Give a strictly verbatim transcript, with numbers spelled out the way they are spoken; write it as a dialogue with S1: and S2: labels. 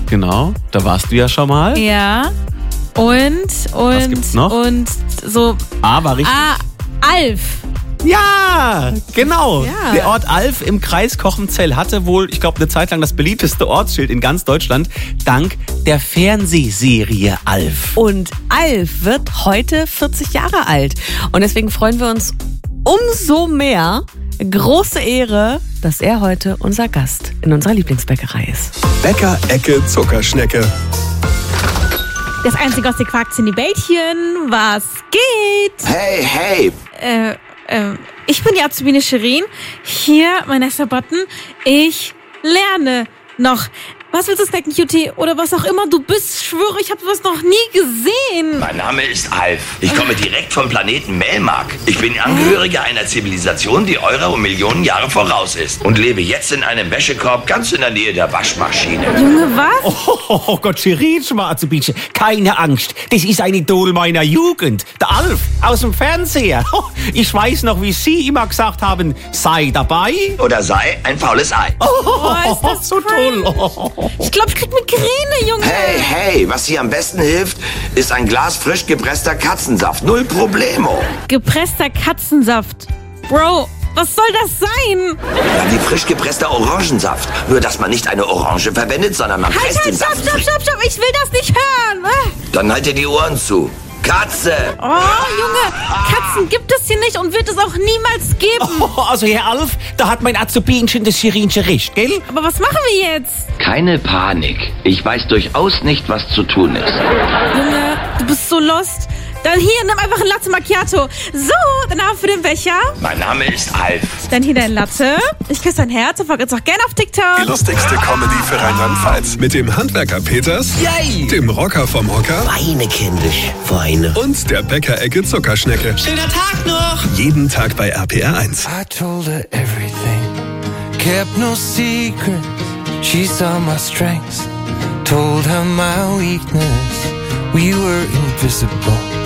S1: Genau, da warst du ja schon mal.
S2: Ja. Und, und,
S1: Was gibt's noch?
S2: und so.
S1: Ah, war richtig.
S2: Ah, Alf.
S1: Ja, genau.
S2: Ja.
S1: Der Ort Alf im Kreis Kochenzell hatte wohl, ich glaube, eine Zeit lang das beliebteste Ortsschild in ganz Deutschland, dank der Fernsehserie Alf.
S2: Und Alf wird heute vierzig Jahre alt. Und deswegen freuen wir uns umso mehr. Große Ehre, dass er heute unser Gast in unserer Lieblingsbäckerei ist.
S3: Bäcker-Ecke Zuckerschnecke.
S4: Das einzige aus den Quark-Zinni-Bällchen. Was geht?
S5: Hey, hey.
S4: Äh, äh, ich bin die Azubine Shirin. Hier, mein nächster Button. Ich lerne noch. Was willst du snacken, Cutie? Oder was auch immer du bist. Ich schwöre, ich habe sowas noch nie gesehen.
S5: Mein Name ist Alf. Ich komme direkt vom Planeten Melmark. Ich bin Angehöriger einer Zivilisation, die eurer um Millionen Jahre voraus ist. Und lebe jetzt in einem Wäschekorb ganz in der Nähe der Waschmaschine.
S4: Junge, was?
S6: Oh, oh, oh Gott, Shirin, Schmarzebinchen, keine Angst. Das ist ein Idol meiner Jugend. Der Alf aus dem Fernseher. Oh, ich weiß noch, wie Sie immer gesagt haben, sei dabei.
S5: Oder sei ein faules Ei.
S6: Oh,
S4: Oh, ist das
S6: so toll. Oh.
S4: Ich glaube, ich krieg Migräne, Junge.
S5: Hey, hey, was hier am besten hilft, ist ein Glas frisch gepresster Katzensaft. Null Problemo.
S4: Gepresster Katzensaft. Bro, was soll das sein?
S5: Ja, wie frisch gepresster Orangensaft. Nur, dass man nicht eine Orange verwendet, sondern man
S4: Halt,
S5: presst den
S4: halt, stopp,
S5: Saft
S4: stopp,
S5: frisch.
S4: stopp, stopp. Ich will das nicht hören. Ah.
S5: Dann halt dir die Ohren zu. Katze!
S4: Oh, Junge, Katzen gibt es hier nicht und wird es auch niemals geben.
S6: Oh, also, Herr Alf, da hat mein Azubinchen das Shirinchen recht, gell?
S4: Aber was machen wir jetzt?
S5: Keine Panik. Ich weiß durchaus nicht, was zu tun ist.
S4: Junge, du bist so lost. Dann hier, nimm einfach ein Latte Macchiato. So, danach für den Becher.
S5: Mein Name ist Alf.
S4: Dann hier dein Latte. Ich küsse dein Herz und folge uns auch gerne auf TikTok.
S3: Die lustigste Comedy für Rheinland-Pfalz. Mit dem Handwerker Peters,
S7: Yay!
S3: dem Rocker vom Hocker
S7: Weine, kindisch, Weine.
S3: und der Bäcker-Ecke Zuckerschnecke.
S6: Schöner Tag noch.
S3: Jeden Tag bei R P R eins.
S8: I told her everything, kept no secret. She saw my strengths, told her my weakness. We were invisible,